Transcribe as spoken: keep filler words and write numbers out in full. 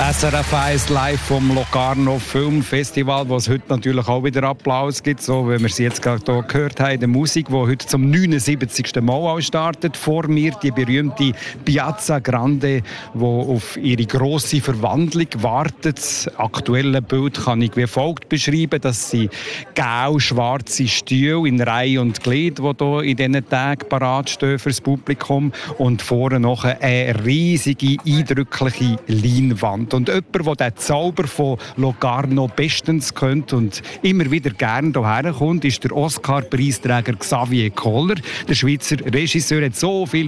S R F eins live vom Locarno Film Festival, wo es heute natürlich auch wieder Applaus gibt, so wie wir sie jetzt gerade hier gehört haben, der Musik, die heute zum neunundsiebzigsten Mal auch startet. Vor mir die berühmte Piazza Grande, die auf ihre grosse Verwandlung wartet. Das aktuelle Bild kann ich wie folgt beschreiben. Das sind grau-schwarze Stühle in Reihe und Glied, die hier in diesen Tagen parat stehen für das Publikum. Und vorne noch eine riesige, eindrückliche Leinwand. Und jemand, der den Zauber von Locarno bestens kennt und immer wieder gerne hierher kommt, ist der Oscar-Preisträger Xavier Koller. Der Schweizer Regisseur hat so viele